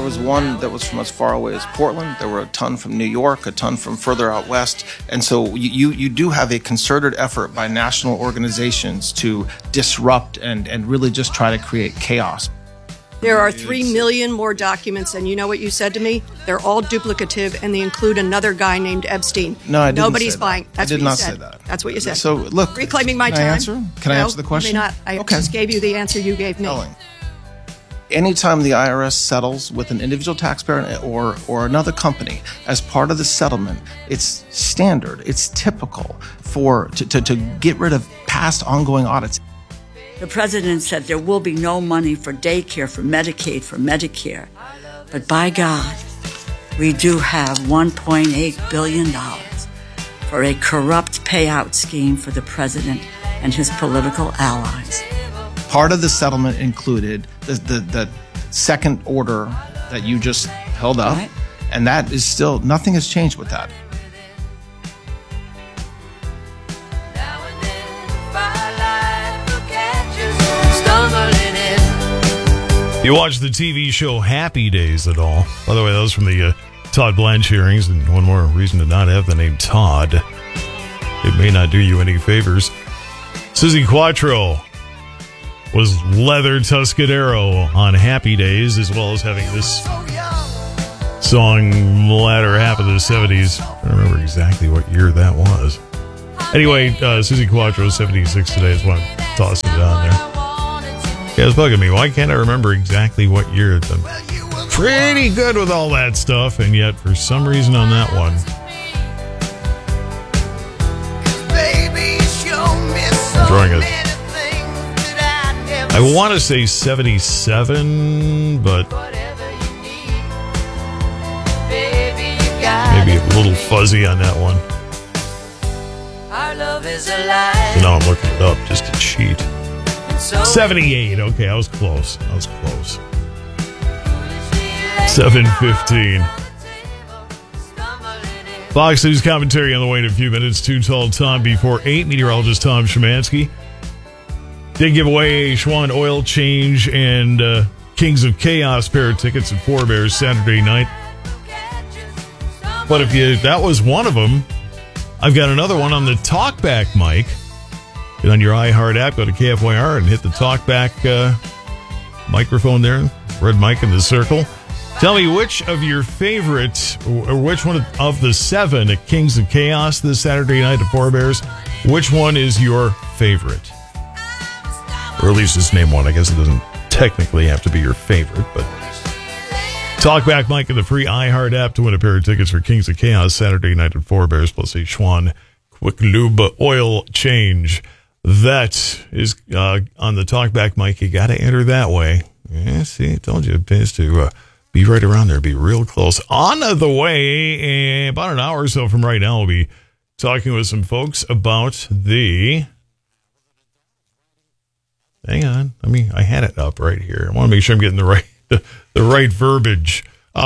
was one that was from as far away as Portland. There were a ton from New York, a ton from further out west. And so you do have a concerted effort by national organizations to disrupt and really just try to create chaos. There are 3 million more documents, and you know what you said to me? They're all duplicative, and they include another guy named Epstein. No, I didn't. Nobody's buying. That's I did what you not said. say that. That's what you said. So look, reclaiming my time. Can I answer? Can I answer the question? You may not. I just gave you the answer you gave me. Telling. Anytime the IRS settles with an individual taxpayer or another company as part of the settlement, it's standard, it's typical to get rid of past ongoing audits. The president said there will be no money for daycare, for Medicaid, for Medicare. But by God, we do have $1.8 billion for a corrupt payout scheme for the president and his political allies. Part of the settlement included the second order that you just held up, right. And that is still, nothing has changed with that. You watch the TV show Happy Days at all? By the way, that was from the Todd Blanche hearings, and one more reason to not have the name Todd. It may not do you any favors. Suzi Quatro was Leather Tuscadero on Happy Days, as well as having this song latter half of the 70s. I don't remember exactly what year that was. Anyway, Suzi Quatro, 76 today, is why I'm tossing it on there. Yeah, it's bugging me. Why can't I remember exactly what year it's done? Pretty good with all that stuff, and yet for some reason on that one, I'm drawing I want to say 77, but maybe a little fuzzy on that one. So now I'm looking it up just to cheat. 78. Okay, I was close. 7:15. Fox News commentary on the way in a few minutes. Too Tall Tom before 8. Meteorologist Tom Szymanski did give away a Schwann oil change and Kings of Chaos pair of tickets at Four Bears Saturday night. But if that was one of them, I've got another one on the TalkBack mic. Get on your iHeart app, go to KFYR, and hit the TalkBack microphone there, red mic in the circle. Tell me which of your favorite, or which one of the 7 at Kings of Chaos this Saturday night at Four Bears, which one is your favorite? Or at least just name one. I guess it doesn't technically have to be your favorite, but TalkBack mic in the free iHeart app to win a pair of tickets for Kings of Chaos Saturday night at Four Bears, plus a Schwann Quick Lube oil change. That is on the TalkBack mic. You got to enter that way. Yeah, see, I told you it pays to be right around there, be real close. On the way, about an hour or so from right now, we'll be talking with some folks about the... Hang on. I had it up right here. I want to make sure I'm getting the right verbiage.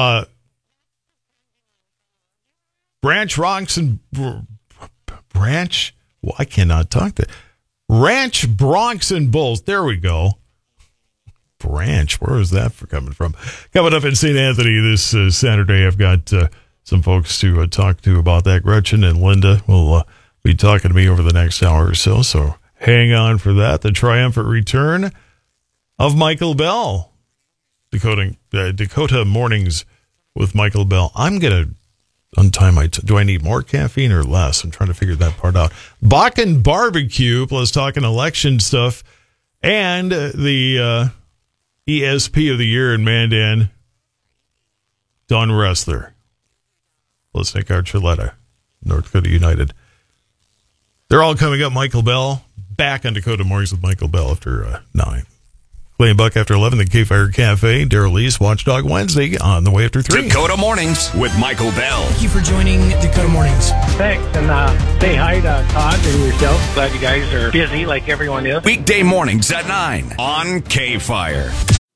Branch Rocks and Branch. Well, I cannot talk to Ranch Bronx and Bulls. There we go. Branch. Where is that coming from? Coming up in St. Anthony this Saturday, I've got some folks to talk to about that. Gretchen and Linda will be talking to me over the next hour or so. So hang on for that. The triumphant return of Michael Bell. Dakota Mornings with Michael Bell. I'm going to untie my... do I need more caffeine or less? I'm trying to figure that part out. Bakken Barbecue, plus talking election stuff, and the ESP of the year in Mandan, Don Ressler. Plus Nick Archuleta, North Dakota United. They're all coming up. Michael Bell, back on Dakota Mornings with Michael Bell after 9. Clay and Buck after 11, the K-Fire Cafe. Daryl Lee's Watchdog Wednesday on the way after 3. Dakota Mornings with Michael Bell. Thank you for joining Dakota Mornings. Thanks, and say hi to Todd and yourself. Glad you guys are busy like everyone is. Weekday mornings at 9 on K-Fire.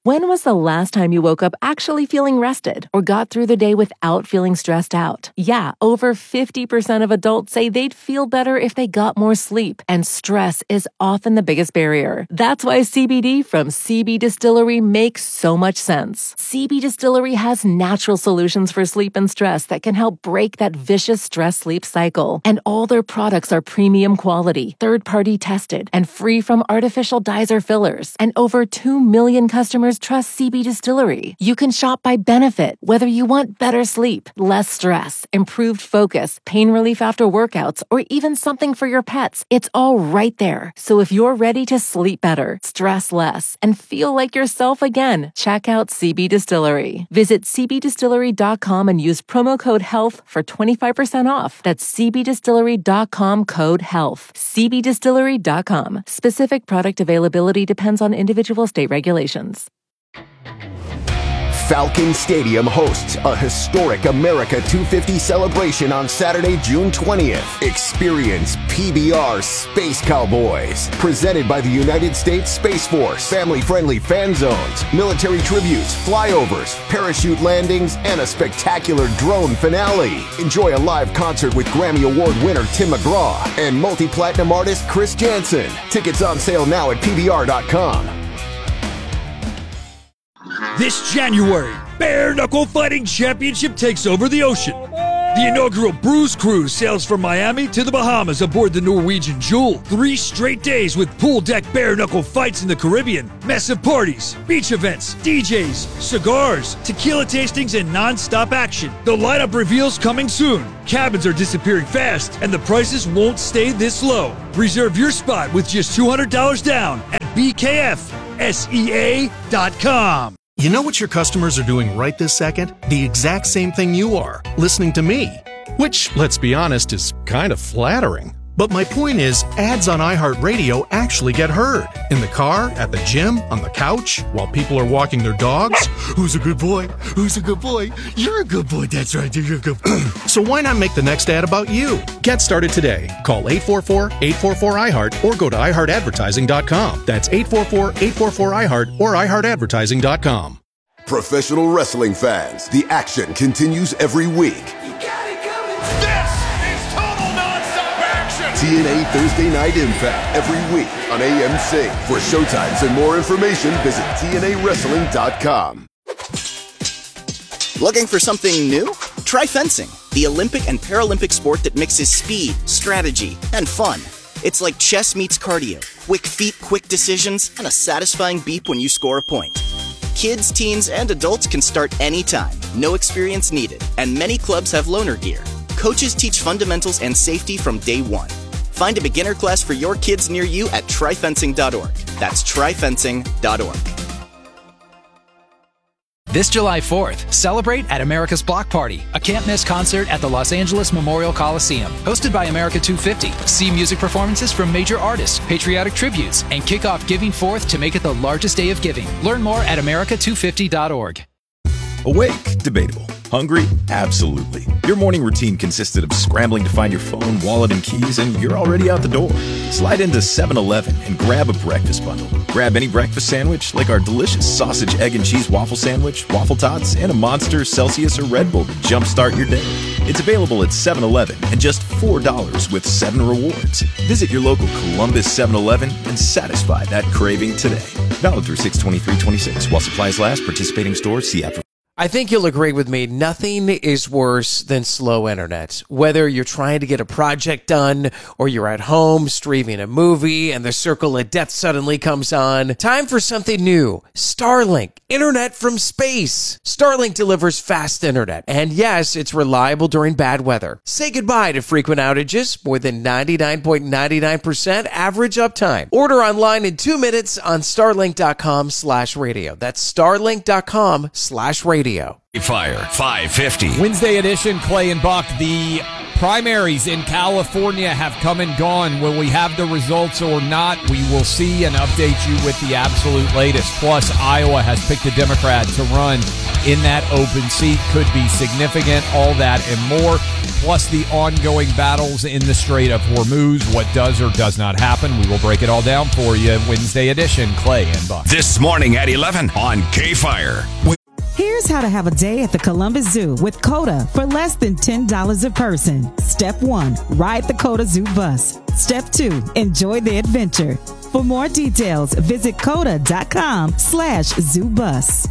When was the last time you woke up actually feeling rested or got through the day without feeling stressed out? Yeah, over 50% of adults say they'd feel better if they got more sleep, and stress is often the biggest barrier. That's why CBD from CB Distillery makes so much sense. CB Distillery has natural solutions for sleep and stress that can help break that vicious stress-sleep cycle. And all their products are premium quality, third-party tested, and free from artificial dyes or fillers. And over 2 million customers trust CB Distillery. You can shop by benefit, whether you want better sleep, less stress, improved focus, pain relief after workouts, or even something for your pets. It's all right there. So if you're ready to sleep better, stress less, and feel like yourself again, check out CB Distillery. Visit cbdistillery.com and use promo code HEALTH for 25% off. That's cbdistillery.com, code HEALTH. cbdistillery.com. Specific product availability depends on individual state regulations. Falcon Stadium hosts a historic America 250 celebration on Saturday, June 20th. Experience PBR Space Cowboys, presented by the United States Space Force. Family-friendly fan zones, military tributes, flyovers, parachute landings, and a spectacular drone finale. Enjoy a live concert with Grammy Award winner Tim McGraw and multi-platinum artist Chris Jansen. Tickets on sale now at PBR.com. This January, Bare Knuckle Fighting Championship takes over the ocean. The inaugural Bruise Cruise sails from Miami to the Bahamas aboard the Norwegian Jewel. 3 straight days with pool deck bare knuckle fights in the Caribbean, massive parties, beach events, DJs, cigars, tequila tastings, and non-stop action. The lineup reveals coming soon. Cabins are disappearing fast, and the prices won't stay this low. Reserve your spot with just $200 down at BKFSEA.com. You know what your customers are doing right this second? The exact same thing you are, listening to me. Which, let's be honest, is kind of flattering. But my point is, ads on iHeartRadio actually get heard. In the car, at the gym, on the couch, while people are walking their dogs. Who's a good boy? Who's a good boy? You're a good boy, that's right, you're a good boy. So why not make the next ad about you? Get started today. Call 844-844-iHeart or go to iHeartAdvertising.com. That's 844-844-iHeart or iHeartAdvertising.com. Professional wrestling fans, the action continues every week. TNA Thursday Night Impact every week on AMC. For showtimes and more information, visit TNAWrestling.com. Looking for something new? Try fencing, the Olympic and Paralympic sport that mixes speed, strategy, and fun. It's like chess meets cardio. Quick feet, quick decisions, and a satisfying beep when you score a point. Kids, teens, and adults can start anytime. No experience needed. And many clubs have loaner gear. Coaches teach fundamentals and safety from day one. Find a beginner class for your kids near you at tryfencing.org. That's tryfencing.org. This July 4th, celebrate at America's Block Party, a can't-miss concert at the Los Angeles Memorial Coliseum. Hosted by America 250. See music performances from major artists, patriotic tributes, and kick off Giving 4th to make it the largest day of giving. Learn more at america250.org. Awake? Debatable. Hungry? Absolutely. Your morning routine consisted of scrambling to find your phone, wallet, and keys, and you're already out the door. Slide into 7-Eleven and grab a breakfast bundle. Grab any breakfast sandwich, like our delicious sausage, egg, and cheese waffle sandwich, waffle tots, and a Monster, Celsius, or Red Bull to jumpstart your day. It's available at 7-Eleven and just $4 with 7 rewards. Visit your local Columbus 7-Eleven and satisfy that craving today. Valid through 6/23/26. While supplies last, participating stores, see app. I think you'll agree with me. Nothing is worse than slow internet. Whether you're trying to get a project done or you're at home streaming a movie and the circle of death suddenly comes on. Time for something new. Starlink. Internet from space. Starlink delivers fast internet. And yes, it's reliable during bad weather. Say goodbye to frequent outages. More than 99.99% average uptime. Order online in 2 minutes on starlink.com/radio. That's starlink.com/radio. Fire 550. Wednesday edition, Clay and Buck. The primaries in California have come and gone. Will we have the results or not? We will see and update you with the absolute latest. Plus, Iowa has picked a Democrat to run in that open seat could be significant. All that and more, plus the ongoing battles in the Strait of Hormuz. What does or does not happen? We will break it all down for you. Wednesday edition, Clay and Buck. This morning at 11 on K-Fire. Here's how to have a day at the Columbus Zoo with COTA for less than $10 a person. Step 1, ride the COTA Zoo bus. Step 2, enjoy the adventure. For more details, visit COTA.com/zoobus.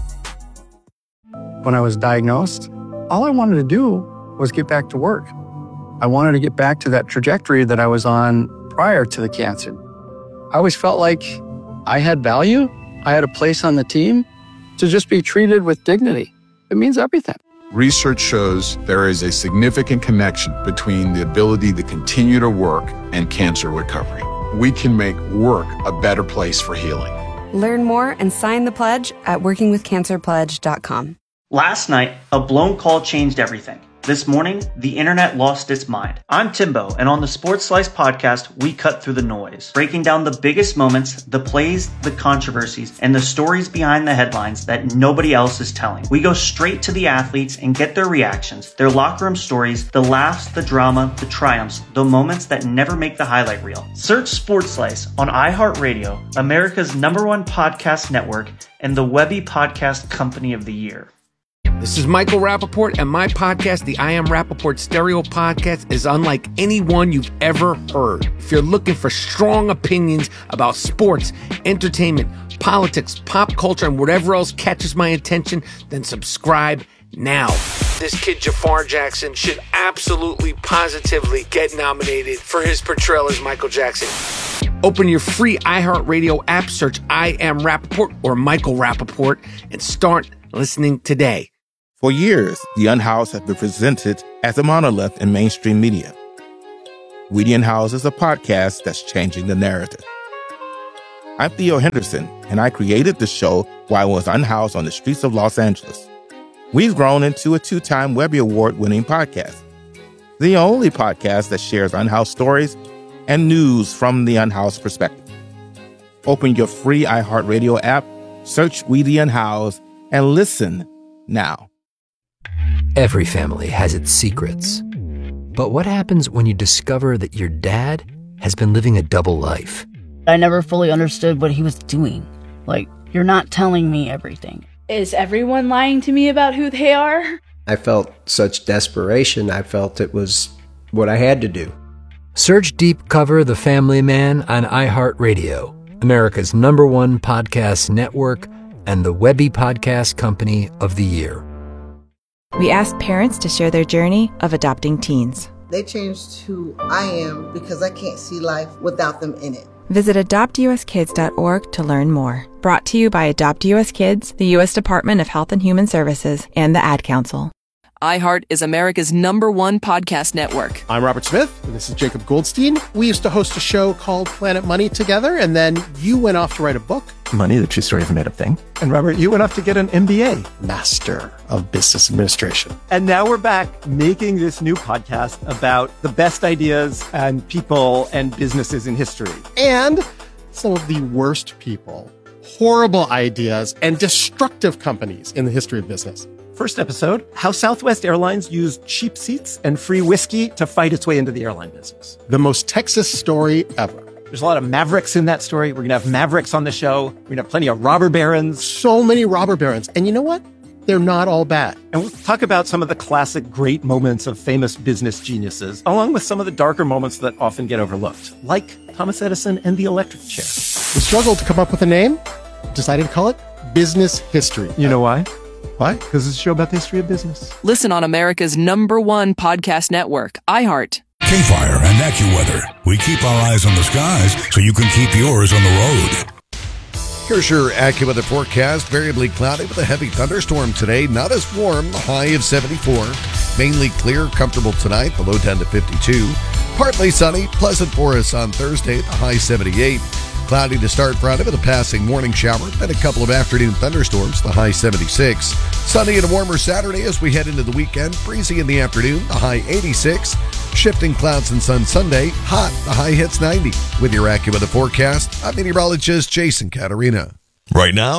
When I was diagnosed, all I wanted to do was get back to work. I wanted to get back to that trajectory that I was on prior to the cancer. I always felt like I had value. I had a place on the team. To just be treated with dignity, it means everything. Research shows there is a significant connection between the ability to continue to work and cancer recovery. We can make work a better place for healing. Learn more and sign the pledge at workingwithcancerpledge.com. Last night, a blown call changed everything. This morning, the internet lost its mind. I'm Timbo, and on the Sports Slice podcast, we cut through the noise, breaking down the biggest moments, the plays, the controversies, and the stories behind the headlines that nobody else is telling. We go straight to the athletes and get their reactions, their locker room stories, the laughs, the drama, the triumphs, the moments that never make the highlight reel. Search Sports Slice on iHeartRadio, America's #1 podcast network, and the Webby Podcast Company of the Year. This is Michael Rappaport, and my podcast, the I Am Rappaport Stereo Podcast, is unlike any one you've ever heard. If you're looking for strong opinions about sports, entertainment, politics, pop culture, and whatever else catches my attention, then subscribe now. This kid, Jafar Jackson, should absolutely, positively get nominated for his portrayal as Michael Jackson. Open your free iHeartRadio app, search I Am Rappaport or Michael Rappaport, and start listening today. For years, The Unhoused has been presented as a monolith in mainstream media. We the Unhoused is a podcast that's changing the narrative. I'm Theo Henderson, and I created the show while I was unhoused on the streets of Los Angeles. We've grown into a 2-time Webby Award-winning podcast, the only podcast that shares unhoused stories and news from the unhoused perspective. Open your free iHeartRadio app, search We the Unhoused, and listen now. Every family has its secrets. But what happens when you discover that your dad has been living a double life? I never fully understood what he was doing. Like, you're not telling me everything. Is everyone lying to me about who they are? I felt such desperation. I felt it was what I had to do. Search Deep Cover The Family Man on iHeartRadio, America's #1 podcast network, and the Webby Podcast Company of the Year. We asked parents to share their journey of adopting teens. They changed who I am because I can't see life without them in it. Visit adoptuskids.org to learn more. Brought to you by Adopt US Kids, the U.S. Department of Health and Human Services, and the Ad Council. iHeart is America's #1 podcast network. I'm Robert Smith, and this is Jacob Goldstein. We used to host a show called Planet Money together, and then you went off to write a book. Money, the true story of a made-up thing. And Robert, you went off to get an MBA. Master of Business Administration. And now we're back making this new podcast about the best ideas and people and businesses in history. And some of the worst people, horrible ideas, and destructive companies in the history of business. First episode, how Southwest Airlines used cheap seats and free whiskey to fight its way into the airline business. The most Texas story ever. There's a lot of mavericks in that story. We're going to have mavericks on the show. We're going to have plenty of robber barons. So many robber barons. And you know what? They're not all bad. And we'll talk about some of the classic great moments of famous business geniuses, along with some of the darker moments that often get overlooked, like Thomas Edison and the electric chair. We struggled to come up with a name, decided to call it Business History. You know why? Why? Because it's a show about the history of business. Listen on America's #1 podcast network, iHeart. K-Fire and AccuWeather. We keep our eyes on the skies so you can keep yours on the road. Here's your AccuWeather forecast. Variably cloudy with a heavy thunderstorm today. Not as warm, the high of 74. Mainly clear, comfortable tonight, the low 10 to 52. Partly sunny, pleasant for us on Thursday, the high 78. Cloudy to start Friday with a passing morning shower, then a couple of afternoon thunderstorms, the high 76. Sunny and a warmer Saturday as we head into the weekend. Breezy in the afternoon, the high 86. Shifting clouds and sun Sunday, hot, the high hits 90. With your AccuWeather forecast, I'm meteorologist Jason Caterina. Right now,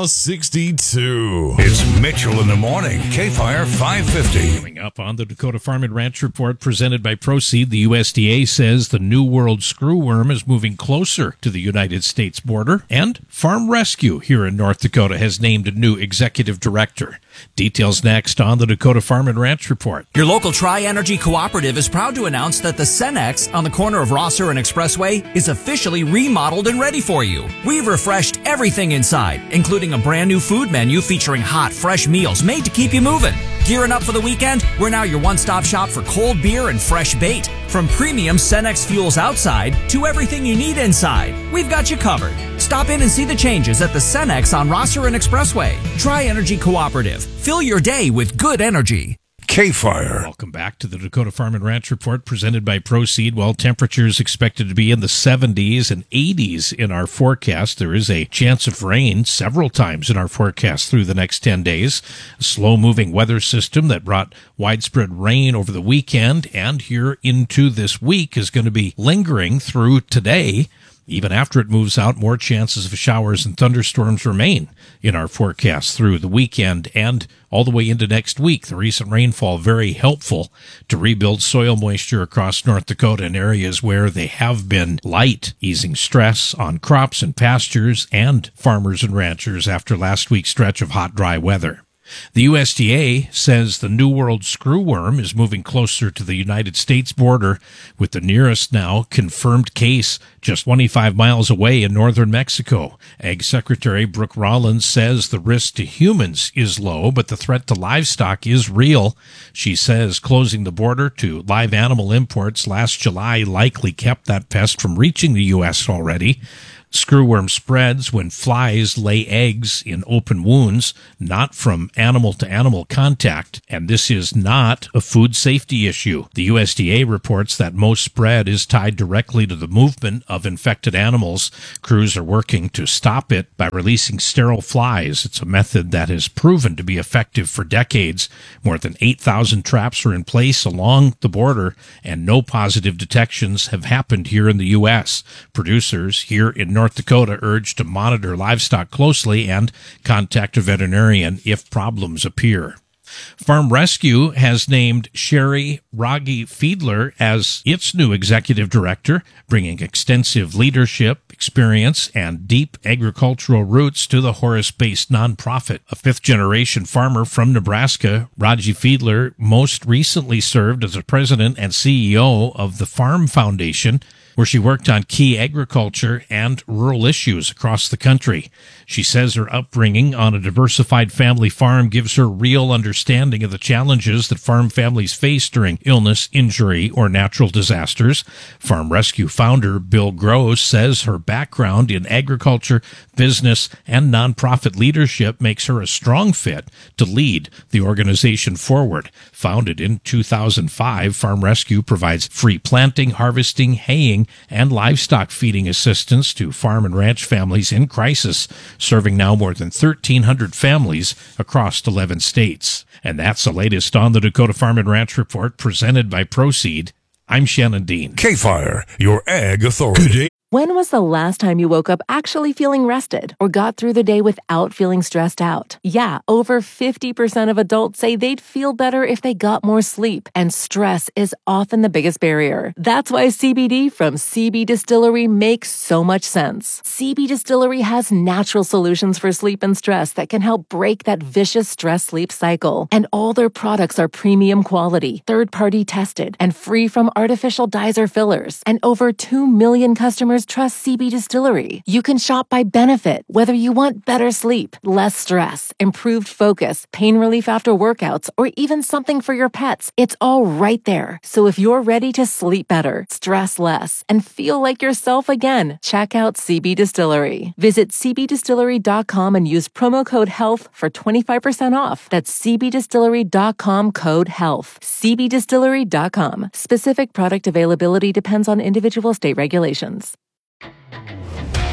62. It's Mitchell in the morning. K-Fire 550. Coming up on the Dakota Farm and Ranch Report presented by Proseed, the USDA says the New World screwworm is moving closer to the United States border. And Farm Rescue here in North Dakota has named a new executive director. Details next on the Dakota Farm and Ranch Report. Your local Tri-Energy Cooperative is proud to announce that the Cenex on the corner of Rosser and Expressway is officially remodeled and ready for you. We've refreshed everything inside, including a brand new food menu featuring hot, fresh meals made to keep you moving. Gearing up for the weekend? We're now your one-stop shop for cold beer and fresh bait. From premium Cenex fuels outside to everything you need inside, we've got you covered. Stop in and see the changes at the Cenex on Rosser and Expressway. Tri-Energy Cooperative. Fill your day with good energy. K-Fire. Welcome back to the Dakota Farm and Ranch Report presented by Proseed. Well, temperatures expected to be in the 70s and 80s in our forecast. There is a chance of rain several times in our forecast through the next 10 days. A slow-moving weather system that brought widespread rain over the weekend and here into this week is going to be lingering through today. Even after it moves out, more chances of showers and thunderstorms remain in our forecast through the weekend and all the way into next week. The recent rainfall very helpful to rebuild soil moisture across North Dakota in areas where they have been light, easing stress on crops and pastures and farmers and ranchers after last week's stretch of hot, dry weather. The USDA says the New World screwworm is moving closer to the United States border, with the nearest now confirmed case just 25 miles away in northern Mexico. Ag Secretary Brooke Rollins says the risk to humans is low, but the threat to livestock is real. She says closing the border to live animal imports last July likely kept that pest from reaching the U.S. already. Screwworm spreads when flies lay eggs in open wounds, not from animal-to-animal contact, and this is not a food safety issue. The USDA reports that most spread is tied directly to the movement of infected animals. Crews are working to stop it by releasing sterile flies. It's a method that has proven to be effective for decades. More than 8,000 traps are in place along the border, and no positive detections have happened here in the U.S. Producers here in North Dakota urged to monitor livestock closely and contact a veterinarian if problems appear. Farm Rescue has named Sherry Raggi Fiedler as its new executive director, bringing extensive leadership, experience, and deep agricultural roots to the Horace-based nonprofit. A fifth-generation farmer from Nebraska, Raggi Fiedler most recently served as the president and CEO of the Farm Foundation, where she worked on key agriculture and rural issues across the country. She says her upbringing on a diversified family farm gives her real understanding of the challenges that farm families face during illness, injury, or natural disasters. Farm Rescue founder Bill Gross says her background in agriculture, business, and nonprofit leadership makes her a strong fit to lead the organization forward. Founded in 2005, Farm Rescue provides free planting, harvesting, haying, and livestock feeding assistance to farm and ranch families in crisis, serving now more than 1,300 families across 11 states. And that's the latest on the Dakota Farm and Ranch Report presented by Proseed. I'm Shannon Dean. K-Fire, your ag authority. When was the last time you woke up actually feeling rested or got through the day without feeling stressed out? Yeah, over 50% of adults say they'd feel better if they got more sleep, and stress is often the biggest barrier. That's why CBD from CB Distillery makes so much sense. CB Distillery has natural solutions for sleep and stress that can help break that vicious stress-sleep cycle. And all their products are premium quality, third-party tested, and free from artificial dyes or fillers. And over 2 million customers trust CB Distillery. You can shop by benefit, whether you want better sleep, less stress, improved focus, pain relief after workouts, or even something for your pets. It's all right there. So if you're ready to sleep better, stress less, and feel like yourself again, check out CB Distillery. Visit cbdistillery.com and use promo code HEALTH for 25% off. That's cbdistillery.com code HEALTH. cbdistillery.com. Specific product availability depends on individual state regulations.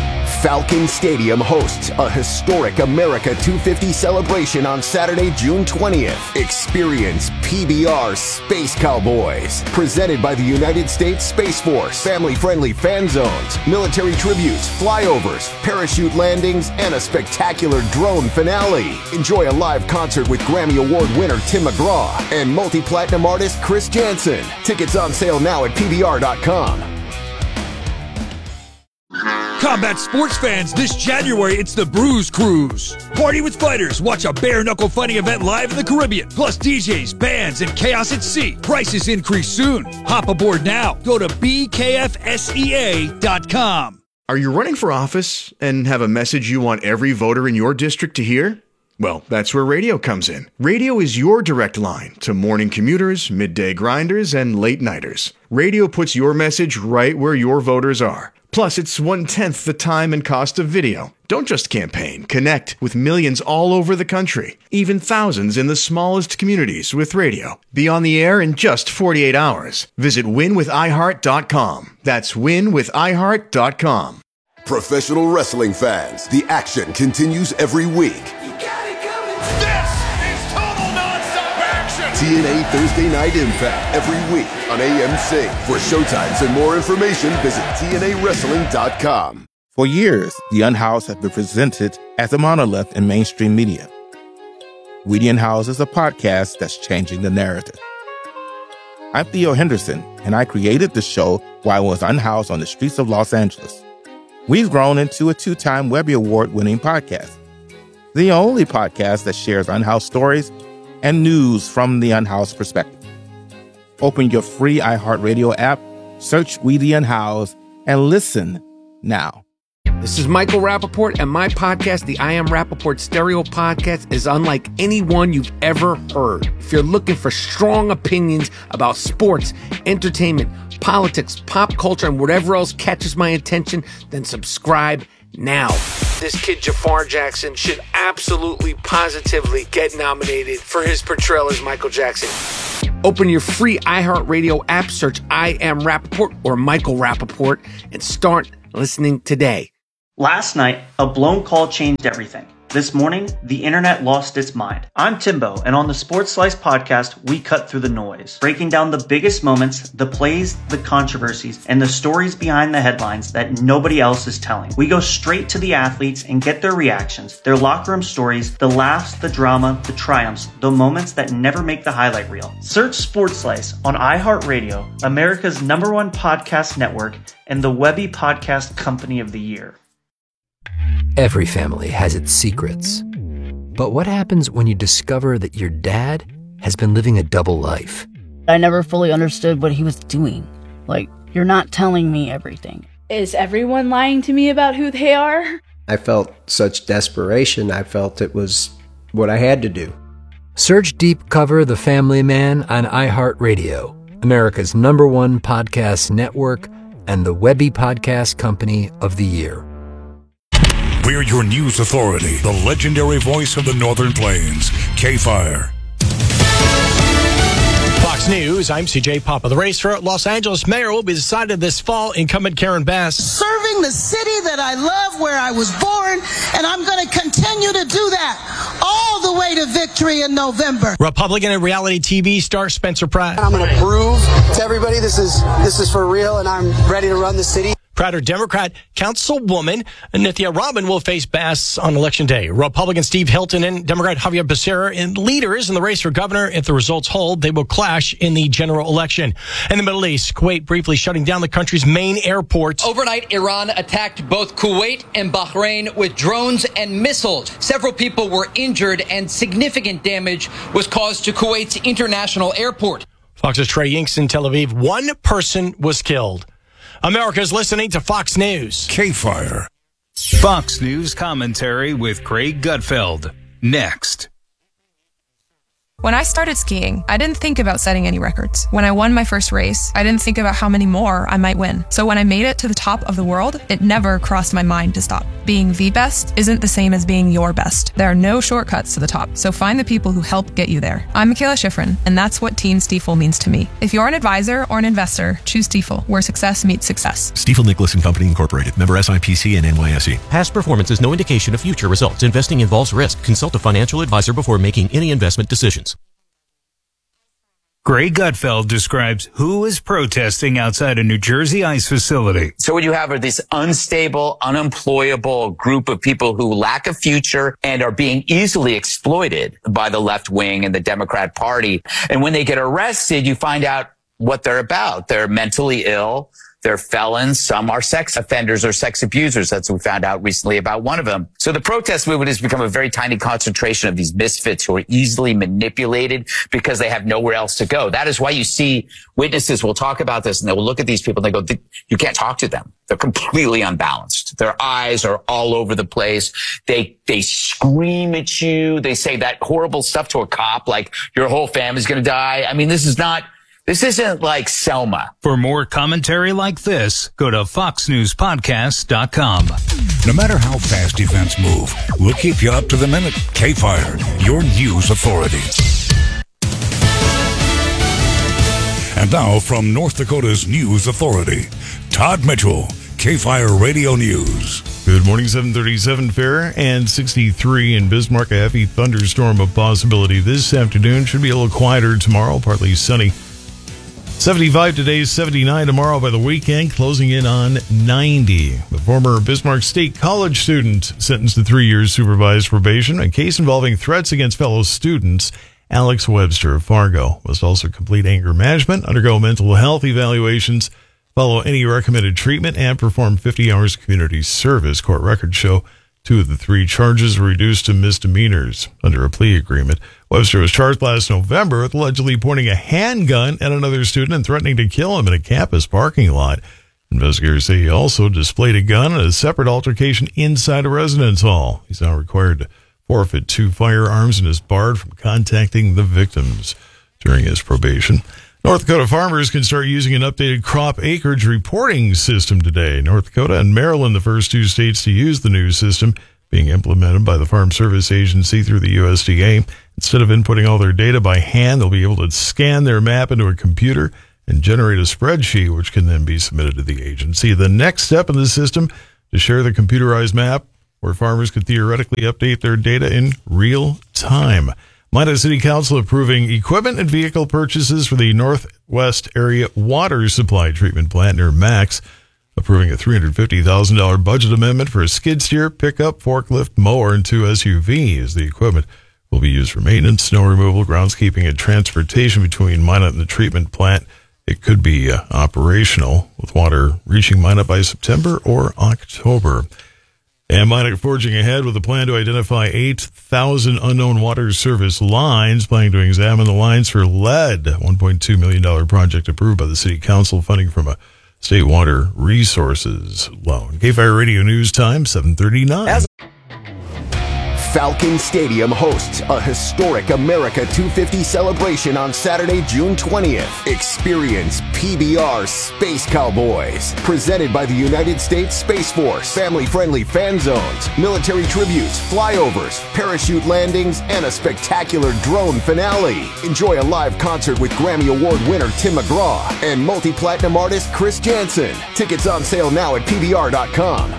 Falcon Stadium hosts a historic America 250 celebration on Saturday, June 20th. Experience PBR Space Cowboys, presented by the United States Space Force. Family-friendly fan zones, military tributes, flyovers, parachute landings, and a spectacular drone finale. Enjoy a live concert with Grammy Award winner Tim McGraw and multi-platinum artist Chris Jansen. Tickets on sale now at PBR.com. Combat sports fans, this January it's the Bruise Cruise. Party with fighters, watch a bare-knuckle fighting event live in the Caribbean. Plus DJs, bands, and chaos at sea. Prices increase soon. Hop aboard now. Go to bkfsea.com. Are you running for office and have a message you want every voter in your district to hear? Well, that's where radio comes in. Radio is your direct line to morning commuters, midday grinders, and late-nighters. Radio puts your message right where your voters are. Plus, it's 1/10 the time and cost of video. Don't just campaign. Connect with millions all over the country, even thousands in the smallest communities with radio. Be on the air in just 48 hours. Visit winwithiheart.com. That's winwithiheart.com. Professional wrestling fans, the action continues every week. TNA Thursday Night Impact every week on AMC. For showtimes and more information, visit TNAWrestling.com. For years, The Unhoused has been presented as a monolith in mainstream media. We the Unhoused is a podcast that's changing the narrative. I'm Theo Henderson, and I created the show while I was unhoused on the streets of Los Angeles. We've grown into a 2-time Webby Award-winning podcast. The only podcast that shares unhoused stories and news from the unhoused perspective. Open your free iHeartRadio app, search We the Unhoused, and listen now. This is Michael Rappaport, and my podcast, the I Am Rappaport Stereo Podcast, is unlike any one you've ever heard. If you're looking for strong opinions about sports, entertainment, politics, pop culture, and whatever else catches my attention, then subscribe now. This kid Jafar Jackson should absolutely, positively get nominated for his portrayal as Michael Jackson. Open your free iHeartRadio app, search I Am Rappaport or Michael Rappaport, and start listening today. Last night, a blown call changed everything. This morning, the internet lost its mind. I'm Timbo, and on the Sports Slice podcast, we cut through the noise, breaking down the biggest moments, the plays, the controversies, and the stories behind the headlines that nobody else is telling. We go straight to the athletes and get their reactions, their locker room stories, the laughs, the drama, the triumphs, the moments that never make the highlight reel. Search Sports Slice on iHeartRadio, America's #1 podcast network, and the Webby Podcast Company of the Year. Every family has its secrets. But what happens when you discover that your dad has been living a double life? I never fully understood what he was doing. Like, you're not telling me everything. Is everyone lying to me about who they are? I felt such desperation. I felt it was what I had to do. Search Deep Cover The Family Man on iHeartRadio, America's #1 podcast network, and the Webby Podcast Company of the Year. We're your news authority, the legendary voice of the Northern Plains, K-Fire. Fox News, I'm CJ Papa. The race for Los Angeles mayor will be decided this fall. Incumbent Karen Bass. Serving the city that I love, where I was born, and I'm going to continue to do that all the way to victory in November. Republican and reality TV star Spencer Pratt. I'm going to prove to everybody this is for real, and I'm ready to run the city. Prouder Democrat Councilwoman Nithya Rabin will face Bass on Election Day. Republican Steve Hilton and Democrat Javier Becerra in leaders in the race for governor. If the results hold, they will clash in the general election. In the Middle East, Kuwait briefly shutting down the country's main airports. Overnight, Iran attacked both Kuwait and Bahrain with drones and missiles. Several people were injured and significant damage was caused to Kuwait's international airport. Fox's Trey Yinks in Tel Aviv. One person was killed. America's listening to Fox News. K-Fire. Fox News commentary with Craig Gutfeld. Next. When I started skiing, I didn't think about setting any records. When I won my first race, I didn't think about how many more I might win. So when I made it to the top of the world, it never crossed my mind to stop. Being the best isn't the same as being your best. There are no shortcuts to the top, so find the people who help get you there. I'm Michaela Schifrin, and that's what Team Stifel means to me. If you're an advisor or an investor, choose Stifel, where success meets success. Stifel Nicholas & Company Incorporated. Member SIPC and NYSE. Past performance is no indication of future results. Investing involves risk. Consult a financial advisor before making any investment decisions. Greg Gutfeld describes who is protesting outside a New Jersey ICE facility. So what you have are this unstable, unemployable group of people who lack a future and are being easily exploited by the left wing and the Democrat Party. And when they get arrested, you find out what they're about. They're mentally ill. They're felons. Some are sex offenders or sex abusers. That's what we found out recently about one of them. So the protest movement has become a very tiny concentration of these misfits who are easily manipulated because they have nowhere else to go. That is why you see witnesses will talk about this and they will look at these people and they go, you can't talk to them. They're completely unbalanced. Their eyes are all over the place. They scream at you. They say that horrible stuff to a cop, like your whole family's going to die. I mean, this isn't like Selma. For more commentary like this, go to foxnewspodcast.com. No matter how fast events move, we'll keep you up to the minute. K-Fire, your news authority. And now from North Dakota's news authority, Todd Mitchell, K-Fire Radio News. Good morning, 737 Fair and 63 in Bismarck. A heavy thunderstorm of possibility this afternoon. Should be a little quieter tomorrow, partly sunny. 75 today, 79 tomorrow by the weekend, closing in on 90. The former Bismarck State College student sentenced to 3 years supervised probation. A case involving threats against fellow students. Alex Webster of Fargo must also complete anger management, undergo mental health evaluations, follow any recommended treatment, and perform 50 hours of community service. Court records show 2 of the 3 charges were reduced to misdemeanors under a plea agreement. Webster was charged last November with allegedly pointing a handgun at another student and threatening to kill him in a campus parking lot. Investigators say he also displayed a gun in a separate altercation inside a residence hall. He's now required to forfeit 2 firearms and is barred from contacting the victims during his probation. North Dakota farmers can start using an updated crop acreage reporting system today. North Dakota and Maryland, the first 2 states to use the new system, being implemented by the Farm Service Agency through the USDA. Instead of inputting all their data by hand, they'll be able to scan their map into a computer and generate a spreadsheet, which can then be submitted to the agency. The next step in the system to share the computerized map, where farmers could theoretically update their data in real time. Minot City Council approving equipment and vehicle purchases for the Northwest Area Water Supply Treatment Plant near Max, approving a $350,000 budget amendment for a skid steer, pickup, forklift, mower, and 2 SUVs. The equipment will be used for maintenance, snow removal, groundskeeping, and transportation between Minot and the treatment plant. It could be operational, with water reaching Minot by September or October. And Minot forging ahead with a plan to identify 8,000 unknown water service lines, planning to examine the lines for lead. $1.2 million project approved by the City Council, funding from a State Water Resources loan. K-Fire Radio News Time, 7:39. Falcon Stadium hosts a historic America 250 celebration on Saturday, June 20th. Experience PBR Space Cowboys, presented by the United States Space Force. Family-friendly fan zones, military tributes, flyovers, parachute landings, and a spectacular drone finale. Enjoy a live concert with Grammy Award winner Tim McGraw and multi-platinum artist Chris Jansen. Tickets on sale now at PBR.com.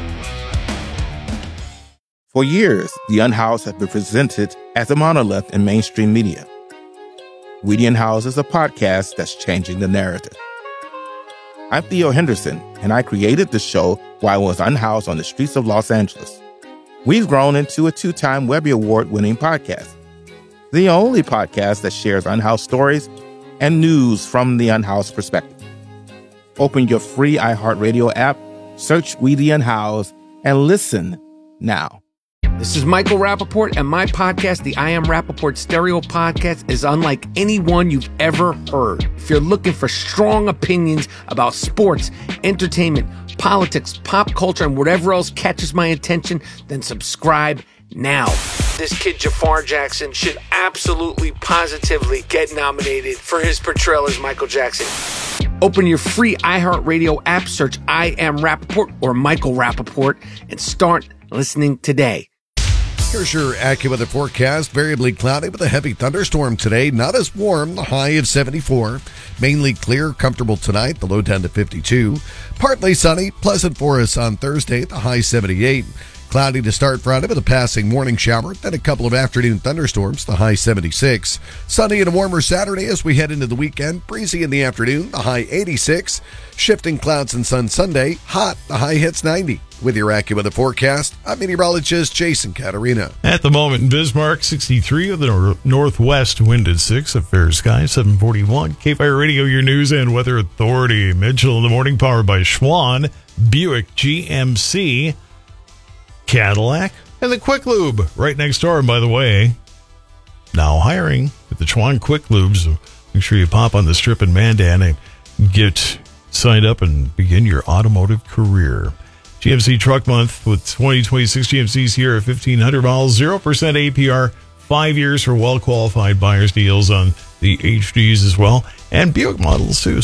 For years, The Unhoused has been presented as a monolith in mainstream media. We the Unhoused is a podcast that's changing the narrative. I'm Theo Henderson, and I created the show while I was unhoused on the streets of Los Angeles. We've grown into a 2-time Webby Award-winning podcast. The only podcast that shares unhoused stories and news from the unhoused perspective. Open your free iHeartRadio app, search We the Unhoused, and listen now. This is Michael Rappaport, and my podcast, the I Am Rappaport Stereo Podcast, is unlike any one you've ever heard. If you're looking for strong opinions about sports, entertainment, politics, pop culture, and whatever else catches my attention, then subscribe now. This kid Jafar Jackson should absolutely, positively get nominated for his portrayal as Michael Jackson. Open your free iHeartRadio app, search I Am Rappaport or Michael Rappaport, and start listening today. Here's your AccuWeather forecast. Variably cloudy with a heavy thunderstorm today. Not as warm, the high of 74. Mainly clear, comfortable tonight, the low down to 52. Partly sunny, pleasant for us on Thursday, the high 78. Cloudy to start Friday with a passing morning shower, then a couple of afternoon thunderstorms, the high 76. Sunny and a warmer Saturday as we head into the weekend. Breezy in the afternoon, the high 86. Shifting clouds and sun Sunday, hot, the high hits 90. With your AccuWeather forecast, I'm meteorologist Jason Caterina. At the moment in Bismarck, 63 with the northwest wind at 6, a fair sky, 741. KFire Radio, your news and weather authority. Mitchell in the morning, powered by Schwann, Buick GMC, Cadillac, and the Quick Lube right next door. And by the way, now hiring at the Schwann Quick Lube, so make sure you pop on the strip in Mandan and get signed up and begin your automotive career. GMC Truck Month with 2026 GMCs here at 1,500 miles, 0% APR, 5 years for well-qualified buyers. Deals on the HDs as well. And Buick models too,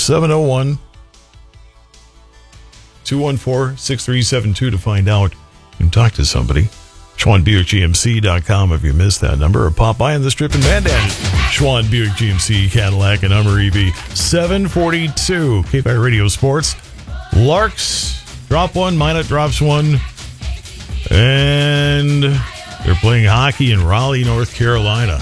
701-214-6372 to find out and talk to somebody. SchwannBuickGMC.com if you missed that number, or pop by on the strip in Mandan. Schwann Buick GMC, Cadillac, and Hummer EV. 742 KFire Radio Sports. Larks drop one, Minot drops one, and they're playing hockey in Raleigh, North Carolina.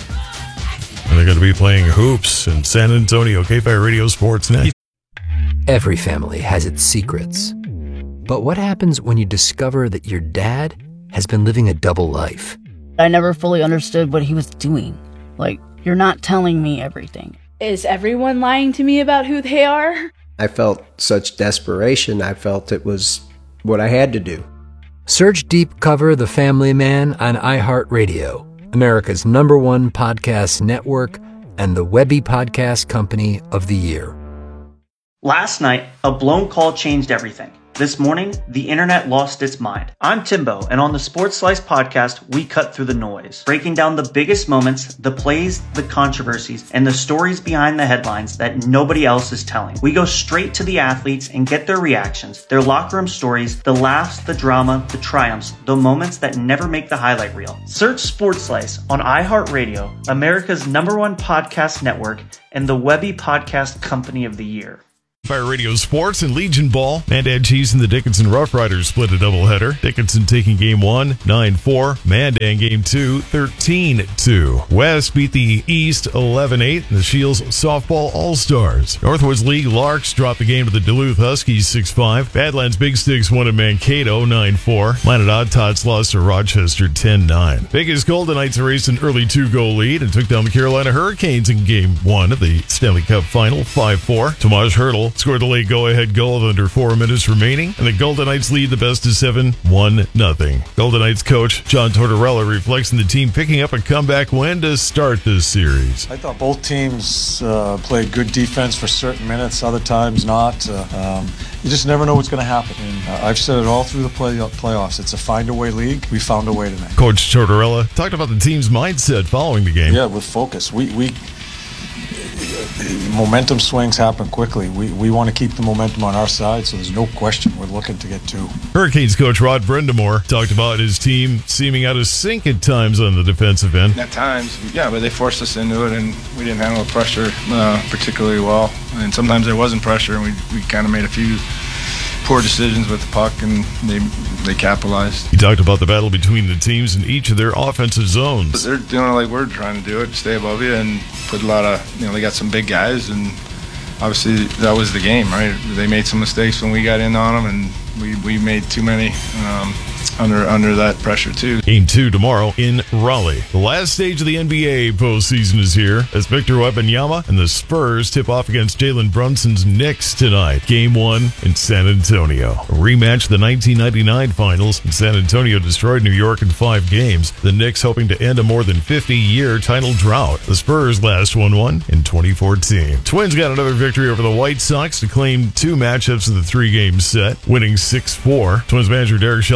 And they're going to be playing hoops in San Antonio. KFire Radio Sports next. Every family has its secrets. But what happens when you discover that your dad has been living a double life? I never fully understood what he was doing. Like, you're not telling me everything. Is everyone lying to me about who they are? I felt such desperation. I felt it was what I had to do. Search Deep Cover The Family Man on iHeartRadio, America's #1 podcast network and the Webby Podcast Company of the Year. Last night, a blown call changed everything. This morning, the internet lost its mind. I'm Timbo, and on the Sports Slice podcast, we cut through the noise, breaking down the biggest moments, the plays, the controversies, and the stories behind the headlines that nobody else is telling. We go straight to the athletes and get their reactions, their locker room stories, the laughs, the drama, the triumphs, the moments that never make the highlight reel. Search Sports Slice on iHeartRadio, America's #1 podcast network, and the Webby Podcast Company of the Year. Fire Radio Sports and Legion Ball. Mandan Chiefs and the Dickinson Rough Riders split a doubleheader. Dickinson taking game 1, 9-4. Mandan game 2, 13-2. West beat the East 11-8. And the Shields Softball All-Stars. Northwoods League Larks dropped the game to the Duluth Huskies 6-5. Badlands Big Sticks won at Mankato 9-4. Minot Odd Tots lost to Rochester 10-9. Vegas Golden Knights erased an early 2-goal lead and took down the Carolina Hurricanes in game 1 of the Stanley Cup Final 5-4. Tomas Hertl scored the late go-ahead goal with under 4 minutes remaining, and the Golden Knights lead the best of 7, 1-0. Golden Knights coach John Tortorella reflects on the team picking up a comeback win to start this series. I thought both teams played good defense for certain minutes, other times not. You just never know what's going to happen. And I've said it all through the playoffs. It's a find-a-way league. We found a way tonight. Coach Tortorella talked about the team's mindset following the game. Yeah, with focus. Momentum swings happen quickly. We want to keep the momentum on our side, so there's no question we're looking to get 2. Hurricanes coach Rod Brindamore talked about his team seeming out of sync at times on the defensive end. At times, yeah, but they forced us into it, and we didn't handle the pressure particularly well. And sometimes there wasn't pressure, and we kind of made a few poor decisions with the puck, and they capitalized. He talked about the battle between the teams in each of their offensive zones. They're doing it like we're trying to do it, stay above you, and put a lot of, they got some big guys, and obviously that was the game, right? They made some mistakes when we got in on them, and we made too many under that pressure too. Game 2 tomorrow in Raleigh. The last stage of the NBA postseason is here as Victor Wembanyama and the Spurs tip off against Jalen Brunson's Knicks tonight. Game 1 in San Antonio. A rematch of the 1999 finals. San Antonio destroyed New York in 5 games. The Knicks hoping to end a more than 50-year title drought. The Spurs last won one in 2014. Twins got another victory over the White Sox to claim 2 matchups of the 3-game set, winning 6-4. Twins manager Derek Shelton talked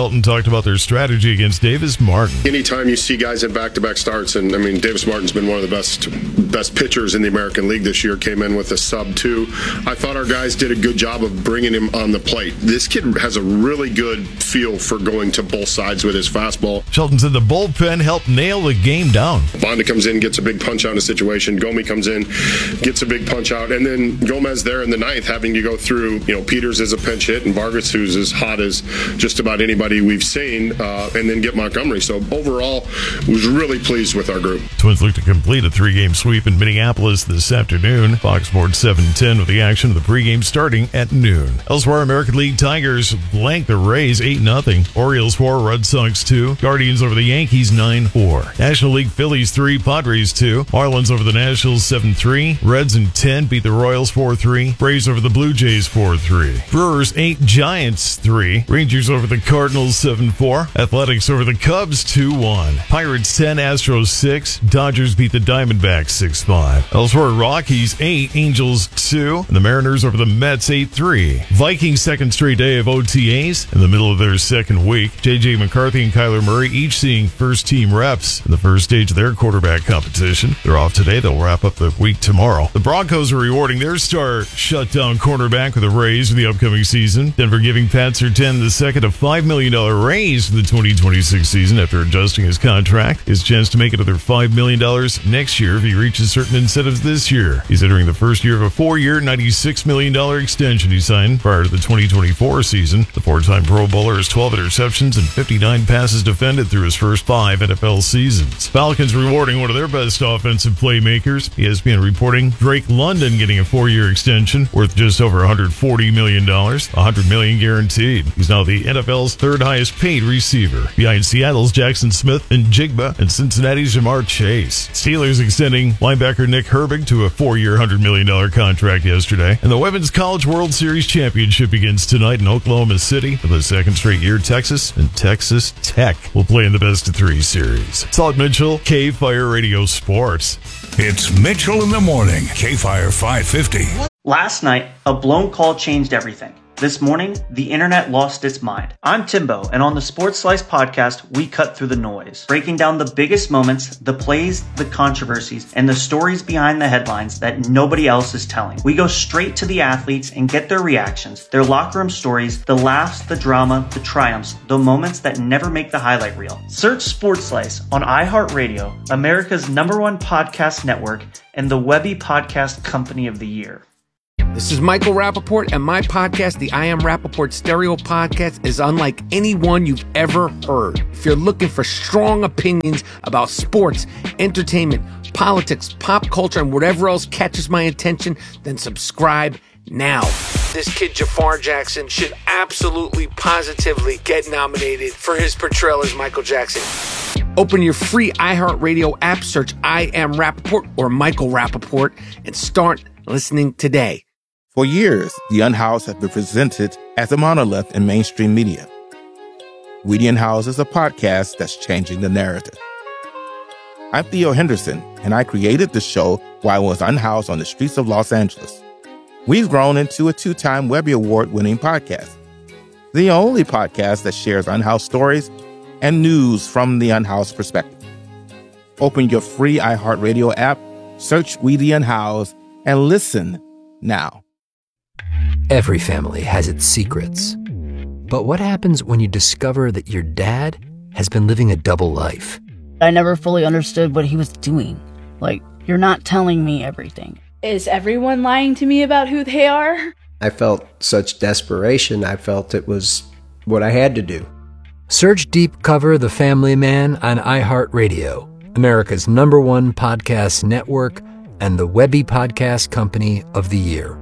about their strategy against Davis Martin. Anytime you see guys in back-to-back starts, and I mean, Davis Martin's been one of the best pitchers in the American League this year, came in with a sub-2. I thought our guys did a good job of bringing him on the plate. This kid has a really good feel for going to both sides with his fastball. Shelton said the bullpen helped nail the game down. Bonda comes in, gets a big punch out in a situation. Gomi comes in, gets a big punch out, and then Gomez there in the ninth having to go through, Peters is a pinch hit, and Vargas, who's as hot as just about anybody we've seen, and then get Montgomery. So overall, was really pleased with our group. Twins look to complete a 3-game sweep in Minneapolis this afternoon. Fox Sports 710 with the action of the pregame starting at noon. Elsewhere, American League Tigers blank the Rays 8-0. Orioles 4, Red Sox 2. Guardians over the Yankees 9-4. National League Phillies 3, Padres 2. Marlins over the Nationals 7-3. Reds in 10 beat the Royals 4-3. Braves over the Blue Jays 4-3. Brewers 8, Giants 3. Rangers over the Cardinals 7-4. Athletics over the Cubs 2-1. Pirates 10, Astros 6. Dodgers beat the Diamondbacks 6-5. Elsewhere, Rockies 8, Angels 2. And the Mariners over the Mets 8-3. Vikings second straight day of OTAs in the middle of their second week. J.J. McCarthy and Kyler Murray each seeing first-team reps in the first stage of their quarterback competition. They're off today. They'll wrap up the week tomorrow. The Broncos are rewarding their star shutdown cornerback with a raise for the upcoming season. Denver giving Pat Surtain II a $5 million raise for the 2026 season after adjusting his contract. His chance to make another $5 million next year if he reaches certain incentives this year. He's entering the first year of a 4-year, $96 million extension he signed prior to the 2024 season. The 4-time Pro Bowler has 12 interceptions and 59 passes defended through his first 5 NFL seasons. Falcons rewarding one of their best offensive playmakers. ESPN reporting Drake London getting a 4-year extension worth just over $140 million, $100 million guaranteed. He's now the NFL's third highest paid receiver, behind Seattle's Jackson Smith and Jigba and Cincinnati's Jamar Chase. Steelers extending linebacker Nick Herbig to a 4-year, $100 million contract yesterday. And the Women's College World Series Championship begins tonight in Oklahoma City. For the second straight year, Texas and Texas Tech will play in the best-of-3 series. Salt Mitchell, K-Fire Radio Sports. It's Mitchell in the Morning, K-Fire 550. Last night, a blown call changed everything. This morning, the internet lost its mind. I'm Timbo, and on the Sports Slice podcast, we cut through the noise, breaking down the biggest moments, the plays, the controversies, and the stories behind the headlines that nobody else is telling. We go straight to the athletes and get their reactions, their locker room stories, the laughs, the drama, the triumphs, the moments that never make the highlight reel. Search Sports Slice on iHeartRadio, America's #1 podcast network, and the Webby Podcast Company of the Year. This is Michael Rappaport, and my podcast, the I Am Rappaport Stereo Podcast, is unlike any one you've ever heard. If you're looking for strong opinions about sports, entertainment, politics, pop culture, and whatever else catches my attention, then subscribe now. This kid, Jafar Jackson, should absolutely, positively get nominated for his portrayal as Michael Jackson. Open your free iHeartRadio app, search I Am Rappaport or Michael Rappaport, and start listening today. For years, the Unhoused have been presented as a monolith in mainstream media. Weedy and House is a podcast that's changing the narrative. I'm Theo Henderson, and I created the show while I was unhoused on the streets of Los Angeles. We've grown into a 2-time Webby Award-winning podcast, the only podcast that shares unhoused stories and news from the unhoused perspective. Open your free iHeartRadio app, search Weedy and House, and listen now. Every family has its secrets. But what happens when you discover that your dad has been living a double life? I never fully understood what he was doing. Like, you're not telling me everything. Is everyone lying to me about who they are? I felt such desperation. I felt it was what I had to do. Search Deep Cover The Family Man on iHeartRadio, America's #1 podcast network and the Webby Podcast Company of the Year.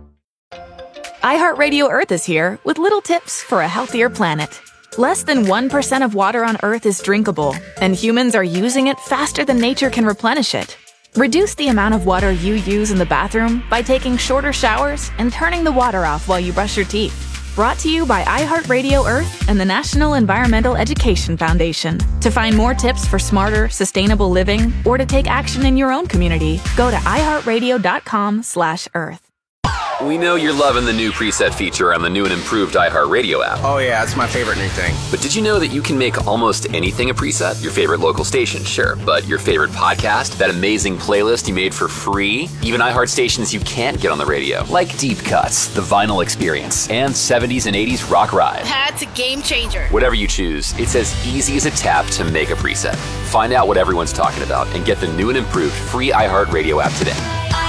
iHeartRadio Earth is here with little tips for a healthier planet. Less than 1% of water on Earth is drinkable, and humans are using it faster than nature can replenish it. Reduce the amount of water you use in the bathroom by taking shorter showers and turning the water off while you brush your teeth. Brought to you by iHeartRadio Earth and the National Environmental Education Foundation. To find more tips for smarter, sustainable living or to take action in your own community, go to iHeartRadio.com/Earth. We know you're loving the new preset feature on the new and improved iHeartRadio app. Oh yeah, it's my favorite new thing. But did you know that you can make almost anything a preset? Your favorite local station, sure. But your favorite podcast? That amazing playlist you made for free? Even iHeart stations you can't get on the radio. Like Deep Cuts, The Vinyl Experience, and 70s and 80s Rock Ride. That's a game changer. Whatever you choose, it's as easy as a tap to make a preset. Find out what everyone's talking about and get the new and improved free iHeartRadio app today.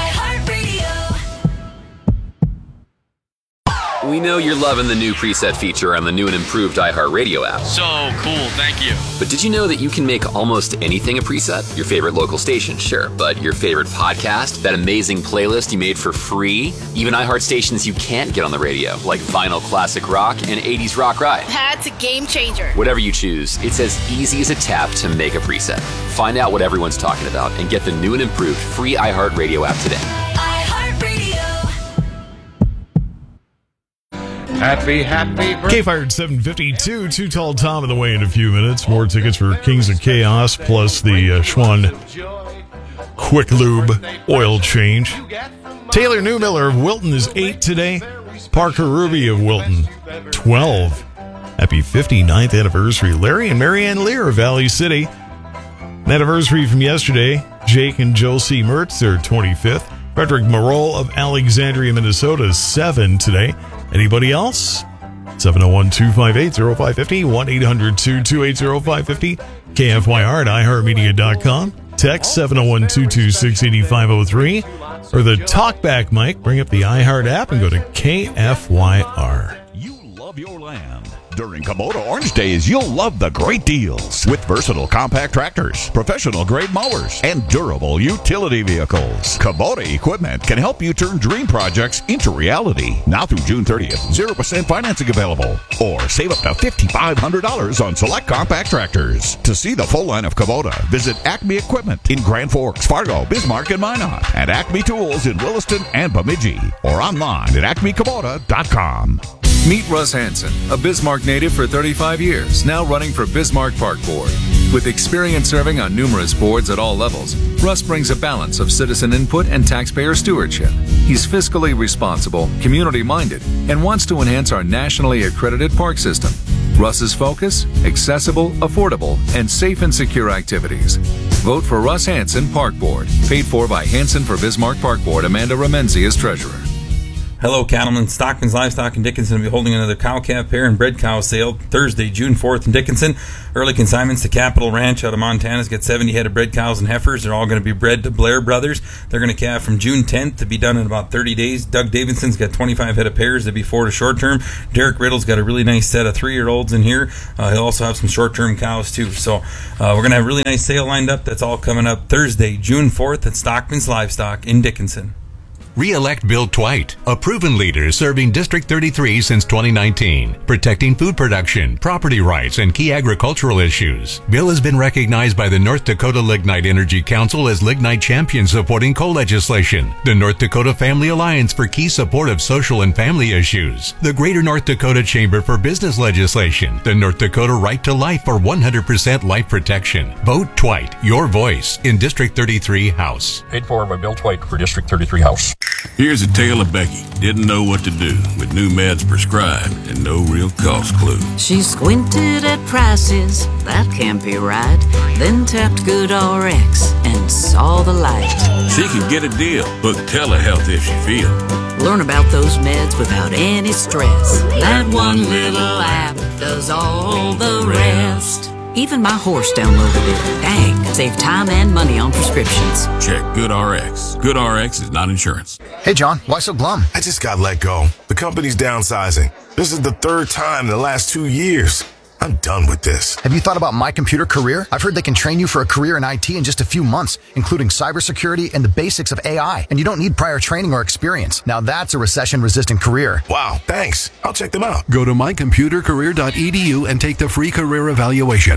We know you're loving the new preset feature on the new and improved iHeartRadio app. So cool, thank you. But did you know that you can make almost anything a preset? Your favorite local station, sure. But your favorite podcast? That amazing playlist you made for free? Even iHeart stations you can't get on the radio, like Vinyl Classic Rock and 80s Rock Ride. That's a game changer. Whatever you choose, it's as easy as a tap to make a preset. Find out what everyone's talking about and get the new and improved free iHeartRadio app today. Happy K-Fired 752, Too Tall Tom on the way in a few minutes. More tickets for Kings of Chaos, plus the Schwann Quick Lube oil change. Taylor Newmiller of Wilton is 8 today. Parker Ruby of Wilton, 12. Happy 59th anniversary. Larry and Marianne Lear of Valley City. An anniversary from yesterday. Jake and Josie Mertz, their 25th. Frederick Marol of Alexandria, Minnesota, is 7 today. Anybody else? 701-258-0550, 1-800-228-0550, KFYR at iHeartMedia.com. Text 701-226-8503. Or the talkback mic, bring up the iHeart app and go to KFYR. You love your land. During Kubota Orange Days, you'll love the great deals with versatile compact tractors, professional grade mowers, and durable utility vehicles. Kubota equipment can help you turn dream projects into reality. Now through June 30th, 0% financing available. Or save up to $5,500 on select compact tractors. To see the full line of Kubota, visit Acme Equipment in Grand Forks, Fargo, Bismarck, and Minot, and Acme Tools in Williston and Bemidji, or online at acmekubota.com. Meet Russ Hansen, a Bismarck native for 35 years, now running for Bismarck Park Board. With experience serving on numerous boards at all levels, Russ brings a balance of citizen input and taxpayer stewardship. He's fiscally responsible, community-minded, and wants to enhance our nationally accredited park system. Russ's focus: accessible, affordable, and safe and secure activities. Vote for Russ Hansen Park Board. Paid for by Hansen for Bismarck Park Board. Amanda Ramenzi is treasurer. Hello, cattlemen. Stockman's Livestock in Dickinson will be holding another cow-calf pair and bred cow sale Thursday, June 4th in Dickinson. Early consignments to Capital Ranch out of Montana's got 70 head of bred cows and heifers. They're all going to be bred to Blair Brothers. They're going to calve from June 10th to be done in about 30 days. Doug Davidson's got 25 head of pairs to be 4 to short term. Derek Riddle's got a really nice set of 3-year-olds in here. He'll also have some short-term cows, too. So we're going to have a really nice sale lined up. That's all coming up Thursday, June 4th at Stockman's Livestock in Dickinson. Re-elect Bill Twite, a proven leader serving District 33 since 2019, protecting food production, property rights, and key agricultural issues. Bill has been recognized by the North Dakota Lignite Energy Council as Lignite Champion supporting coal legislation, the North Dakota Family Alliance for key support of social and family issues, the Greater North Dakota Chamber for business legislation, the North Dakota Right to Life for 100% life protection. Vote Twite, your voice, in District 33 House. Paid for by Bill Twite for District 33 House. Here's a tale of Becky. Didn't know what to do with new meds prescribed and no real cost clue. She squinted at prices, that can't be right. Then tapped GoodRx and saw the light. She can get a deal. Book telehealth if she feels. Learn about those meds without any stress. That one little app does all the rest. Even my horse downloaded it. Dang, save time and money on prescriptions. Check GoodRx. GoodRx is not insurance. Hey, John, why so glum? I just got let go. The company's downsizing. This is the 3rd time in the last 2 years. I'm done with this. Have you thought about My Computer Career? I've heard they can train you for a career in IT in just a few months, including cybersecurity and the basics of AI. And you don't need prior training or experience. Now that's a recession-resistant career. Wow, thanks. I'll check them out. Go to mycomputercareer.edu and take the free career evaluation.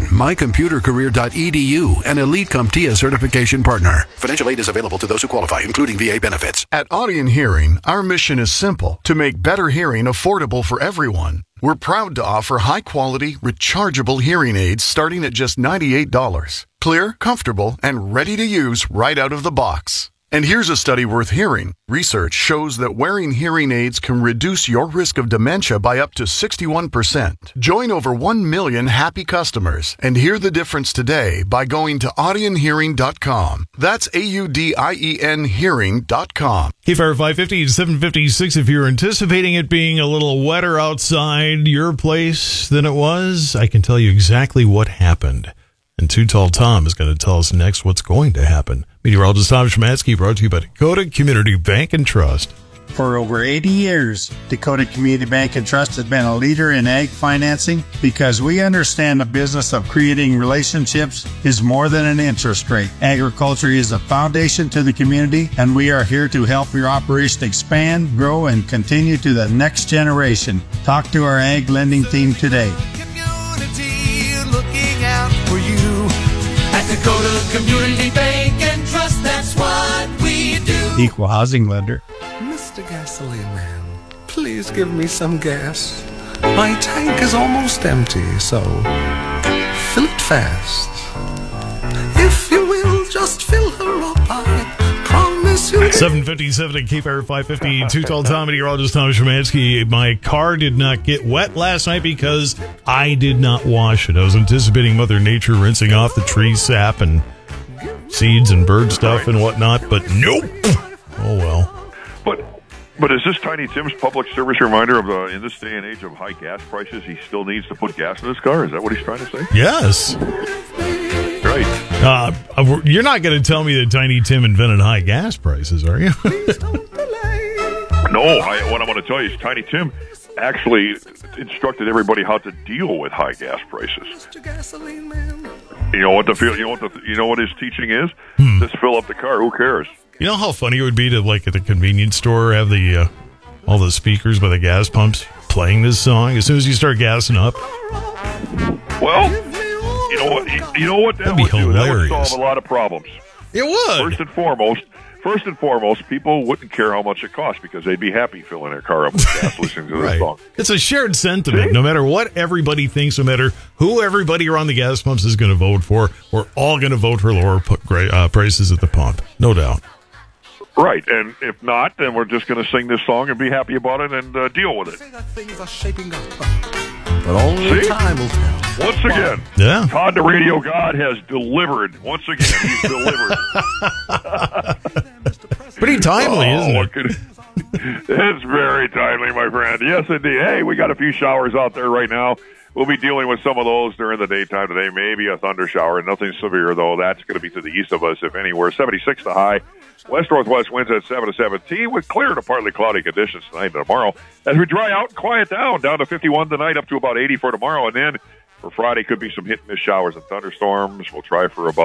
Mycomputercareer.edu, an Elite CompTIA certification partner. Financial aid is available to those who qualify, including VA benefits. At Audion Hearing, our mission is simple: to make better hearing affordable for everyone. We're proud to offer high-quality, rechargeable hearing aids starting at just $98. Clear, comfortable, and ready to use right out of the box. And here's a study worth hearing. Research shows that wearing hearing aids can reduce your risk of dementia by up to 61%. Join over 1 million happy customers and hear the difference today by going to audionhearing.com. That's AUDIEN hearing.com. KFIR 550 and 756. If you're anticipating it being a little wetter outside your place than it was, I can tell you exactly what happened. And Too Tall Tom is going to tell us next what's going to happen. Meteorologist Tom Szymanski, brought to you by Dakota Community Bank and Trust. For over 80 years, Dakota Community Bank and Trust has been a leader in ag financing because we understand the business of creating relationships is more than an interest rate. Agriculture is a foundation to the community, and we are here to help your operation expand, grow, and continue to the next generation. Talk to our ag lending team today. Looking out for you at Dakota Community Bank and Trust. That's what we do. Equal housing lender. Mr. Gasoline Man, please give me some gas. My tank is almost empty, so fill it fast. If you will, just fill her up. I promise you. 757 at KFIR 550. Too Tall Tom, meteorologist Tom Szymanski. My car did not get wet last night because I did not wash it. I was anticipating Mother Nature rinsing off the tree sap and seeds and bird stuff and whatnot, but nope. Oh well. But is this Tiny Tim's public service reminder of in this day and age of high gas prices, he still needs to put gas in his car? Is that what he's trying to say? Yes. Right. You're not going to tell me that Tiny Tim invented high gas prices, are you? No, what I'm going to tell you is Tiny Tim actually instructed everybody how to deal with high gas prices. You know what his teaching is? Just fill up the car. Who cares? You know how funny it would be to, like, at the convenience store, have the all the speakers by the gas pumps playing this song as soon as you start gassing up? Well, you know what? That'd be hilarious. That would solve a lot of problems. It would. First and foremost, people wouldn't care how much it costs because they'd be happy filling their car up with gas listening to this song. It's a shared sentiment. No matter what everybody thinks, no matter who everybody around the gas pumps is going to vote for, we're all going to vote for lower prices at the pump. No doubt. Right, and if not, then we're just going to sing this song and be happy about it and deal with it. Things are shaping up, but only time will tell. Once again, Todd the Radio God has delivered. Once again, he's delivered. Pretty timely, isn't it? It's very timely, my friend. Yes, indeed. Hey, we got a few showers out there right now. We'll be dealing with some of those during the daytime today. Maybe a thunder shower. Nothing severe, though. That's going to be to the east of us, if anywhere. 76 the high. West-northwest winds at 7 to 17 with clear to partly cloudy conditions tonight and tomorrow. As we dry out and quiet down to 51 tonight, up to about 80 for tomorrow. And then for Friday, could be some hit-and-miss showers and thunderstorms. We'll try for about